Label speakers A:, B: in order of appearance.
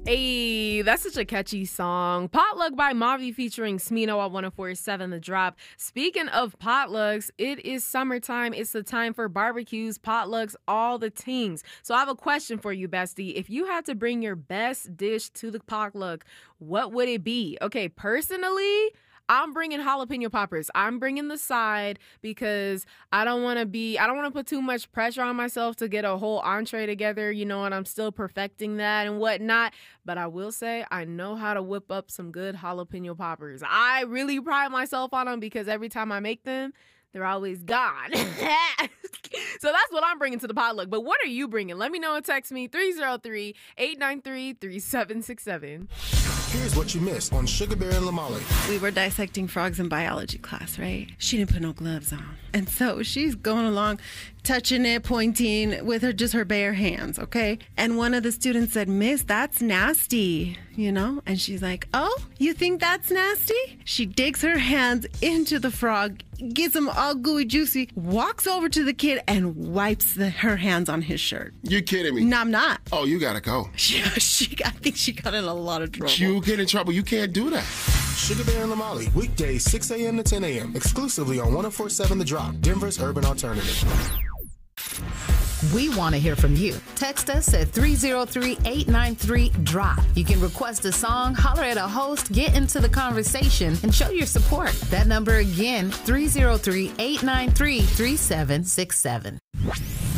A: Hey, that's such a catchy song. Potluck by Mavi featuring Smino at 104.7 The Drop. Speaking of potlucks, it is summertime. It's the time for barbecues, potlucks, all the things. So I have a question for you, bestie. If you had to bring your best dish to the potluck, what would it be? Okay, personally, I'm bringing jalapeno poppers. I'm bringing the side because I don't want to put too much pressure on myself to get a whole entree together, and I'm still perfecting that and whatnot. But I will say I know how to whip up some good jalapeno poppers. I really pride myself on them because every time I make them, they're always gone. So that's what I'm bringing to the potluck. But what are you bringing? Let me know and text me 303-893-3767.
B: Here's what you missed on Sugar Bear and Lamali.
C: We were dissecting frogs in biology class, right? She didn't put no gloves on. And so she's going along, touching it, pointing with her bare hands, okay? And one of the students said, "Miss, that's nasty," And she's like, "Oh, you think that's nasty?" She digs her hands into the frog, gets them all gooey, juicy, walks over to the kid and wipes her hands on his shirt.
B: You kidding me?
C: No, I'm not.
B: Oh, you gotta go.
C: I think she got in a lot of trouble.
B: You get in trouble. You can't do that. Sugar Bear and Lamali, weekdays 6 a.m. to 10 a.m. exclusively on 104.7 The Drop, Denver's urban alternative.
D: We want to hear from you. Text us at 303-893-DROP. You can request a song, holler at a host, get into the conversation, and show your support. That number again, 303-893-3767.